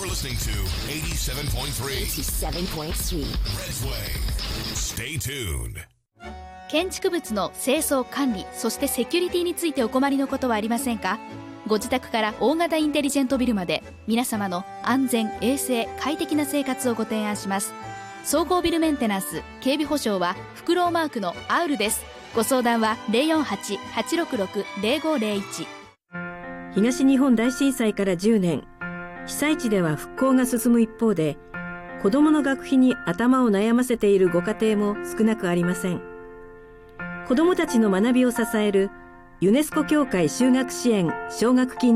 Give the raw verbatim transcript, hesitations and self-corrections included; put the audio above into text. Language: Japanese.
listening to eighty-seven point three eighty-seven point three Redway. Stay tuned. 建築物の清掃管理、そしてセキュリティについてお困りのことはありませんか？ご自宅から大型インテリジェントビルまで、皆様の安全衛生快適な生活をご提案します。総合ビルメンテナンス警備保障はフクロウマークのアウルです。ご相談は ゼロよんはち はちろくろく ゼロごゼロいち。 東日本大震災からじゅうねん、被災地では復興が進む一方で、子どもの学費に頭を悩ませているご家庭も少なくありません。子どもたちの学びを支えるユネスコ協会就学支援奨学金